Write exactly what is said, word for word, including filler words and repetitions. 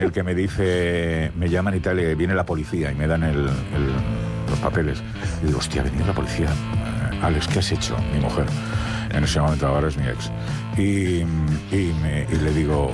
el que me dice, me llaman y tal, y viene la policía y me dan el, el, los papeles. Y digo, hostia, ha venido la policía. Alex, ¿qué has hecho? Mi mujer. En ese momento ahora es mi ex. Y, y, me, y le digo,